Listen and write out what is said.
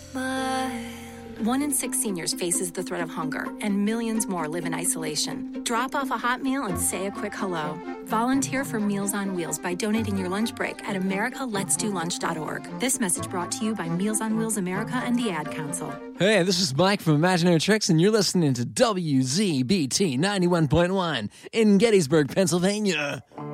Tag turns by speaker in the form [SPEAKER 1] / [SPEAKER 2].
[SPEAKER 1] 1 in 6 seniors faces the threat of hunger, and millions more live in isolation. Drop off a hot meal and say a quick hello. Volunteer for Meals on Wheels by donating your lunch break at americaletsdolunch.org. This message brought to you by Meals on Wheels America and the Ad Council.
[SPEAKER 2] Hey, this is Mike from Imaginary Tricks, and you're listening to WZBT 91.1 in Gettysburg, Pennsylvania.